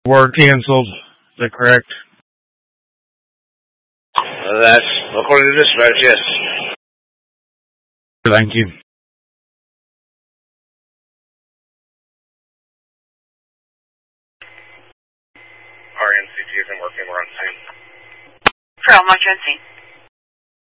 Were canceled. Is that correct? That's according to dispatch, yes. Thank you. RNCG isn't working, we're on scene. For emergency.